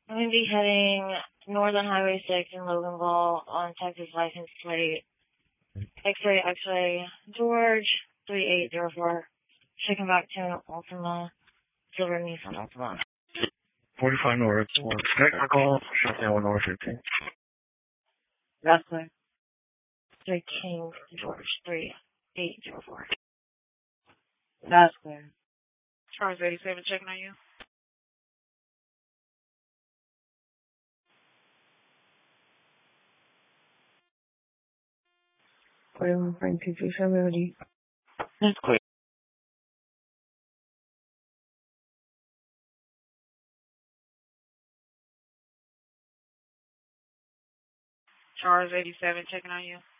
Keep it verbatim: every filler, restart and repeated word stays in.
I'm going to be heading north on Highway six in Loganville on Texas license plate X-ray X-ray George three eight zero four. Checking back to an Altima, silver Nissan Altima. forty-five North, technical, shut down one North fifteen. That's clear. three King George three eight zero four. That's clear. Charles eighty-seven checking on you. forty-one point two three February. That's clear. Charles eighty-seven checking on you.